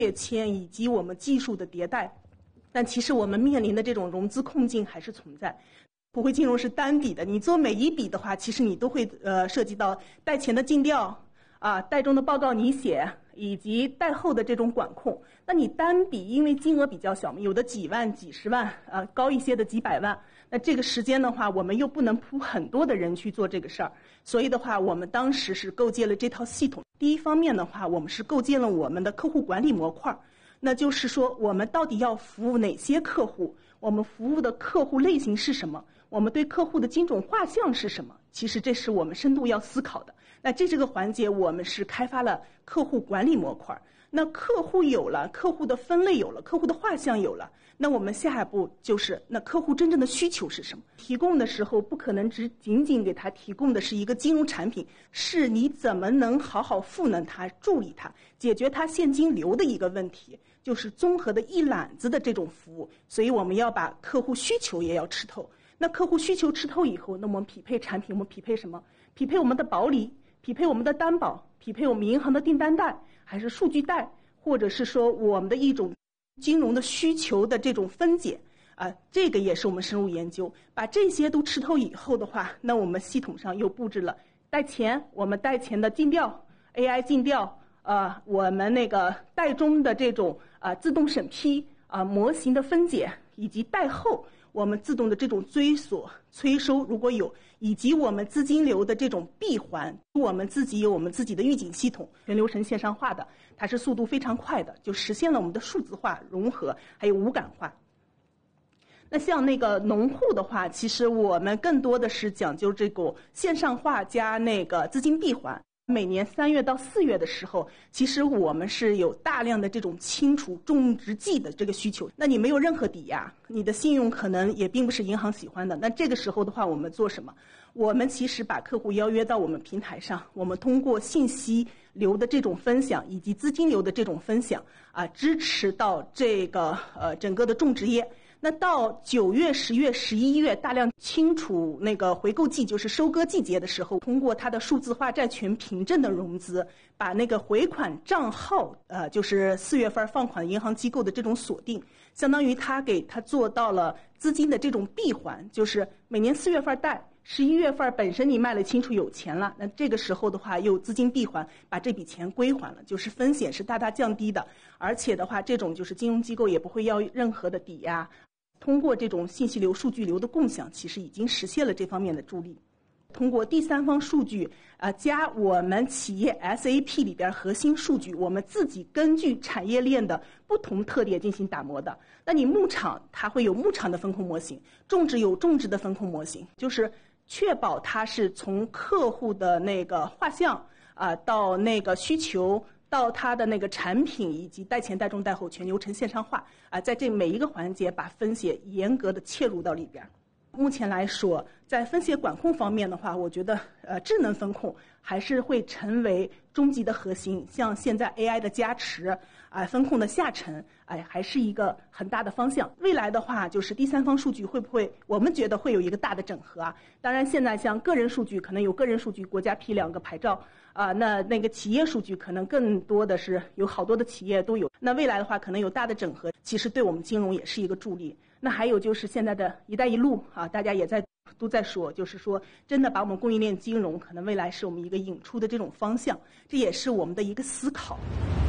跃迁以及我们技术的迭代，但其实我们面临的这种融资困境还是存在。普惠金融是单笔的，你做每一笔的话，其实你都会涉及到贷前的尽调贷中的报告拟写以及贷后的这种管控。那你单笔因为金额比较小嘛，有的几万几十万高一些的几百万，那这个时间的话我们又不能铺很多的人去做这个事儿，所以的话我们当时是构建了这套系统。第一方面的话，我们是构建了我们的客户管理模块，那就是说我们到底要服务哪些客户，我们服务的客户类型是什么，我们对客户的精准画像是什么，其实这是我们深度要思考的。那这个环节我们是开发了客户管理模块，那客户有了，客户的分类有了，客户的画像有了，那我们下一步就是那客户真正的需求是什么。提供的时候不可能仅仅给他提供的是一个金融产品，是你怎么能好好赋能他，助力他，解决他现金流的一个问题，就是综合的一揽子的这种服务。所以我们要把客户需求也要吃透。那客户需求吃透以后，那我们匹配产品，我们匹配什么？匹配我们的保理，匹配我们的担保，匹配我们银行的订单贷，还是数据贷，或者是说我们的一种金融的需求的这种分解这个也是我们深入研究。把这些都吃透以后的话，那我们系统上又布置了贷前，我们贷前的尽调 AI 尽调我们那个贷中的这种自动审批模型的分解，以及贷后我们自动的这种追索催收如果有，以及我们资金流的这种闭环，我们自己有我们自己的预警系统，全流程线上化的，它是速度非常快的，就实现了我们的数字化融合还有无感化。那像那个农户的话，其实我们更多的是讲究这个线上化加那个资金闭环。每年3月到4月的时候，其实我们是有大量的这种清除种植季的这个需求。那你没有任何抵押，你的信用可能也并不是银行喜欢的。那这个时候的话，我们做什么？我们其实把客户邀约到我们平台上，我们通过信息流的这种分享以及资金流的这种分享支持到这个整个的种植业。那到9月、10月、11月大量清除那个回购季，就是收割季节的时候，通过它的数字化债权凭证的融资，把那个回款账号就是4月份放款银行机构的这种锁定，相当于他给他做到了资金的这种闭环，就是每年4月份贷，11月份本身你卖了清楚有钱了，那这个时候的话又资金闭环，把这笔钱归还了，就是风险是大大降低的，而且的话这种就是金融机构也不会要任何的抵押。通过这种信息流、数据流的共享，其实已经实现了这方面的助力。通过第三方数据加我们企业 SAP 里边核心数据，我们自己根据产业链的不同特点进行打磨的。那你牧场它会有牧场的风控模型，种植有种植的风控模型，就是确保它是从客户的那个画像到那个需求，到它的那个产品以及贷前、贷中、贷后全流程线上化在这每一个环节把分解严格的切入到里边。目前来说，在分解管控方面的话，我觉得智能风控还是会成为终极的核心。像现在 AI 的加持风控的下沉还是一个很大的方向。未来的话，就是第三方数据会不会，我们觉得会有一个大的整合当然，现在像个人数据可能有个人数据，国家批2个牌照那个企业数据可能更多的是有好多的企业都有。那未来的话，可能有大的整合，其实对我们金融也是一个助力。那还有就是现在的一带一路大家也都在说，就是说真的把我们供应链金融可能未来是我们一个引出的这种方向，这也是我们的一个思考。